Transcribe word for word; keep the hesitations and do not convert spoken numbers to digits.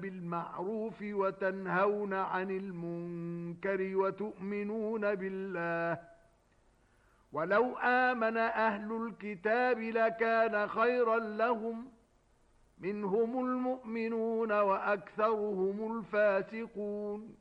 بالمعروف وتنهون عن المنكر وتؤمنون بالله ولو آمن أهل الكتاب لكان خيرا لهم منهم المؤمنون وأكثرهم الفاسقون